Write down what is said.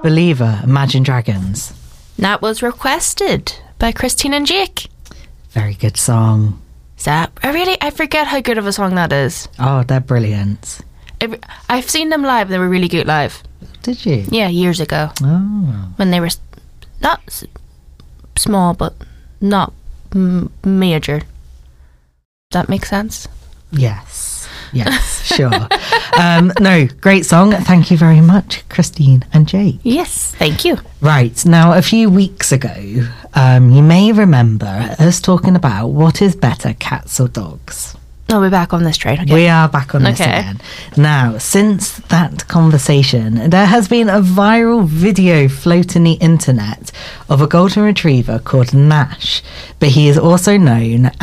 Believer, Imagine Dragons. That was requested by Christine and Jake. Very good song. I forget how good of a song that is. Oh, they're brilliant. I've seen them live. They were really good live. Did you? Yeah, years ago. Oh. When they were not small, but not major. Does that make sense? Yes, sure. No, great song. Thank you very much, Christine and Jake. Yes, thank you. Right, now a few weeks ago, you may remember us talking about what is better, cats or dogs. Oh, we're back on this train. Okay. We are back on this again. Now, since that conversation, there has been a viral video floating the internet of a golden retriever called Nash, but he is also known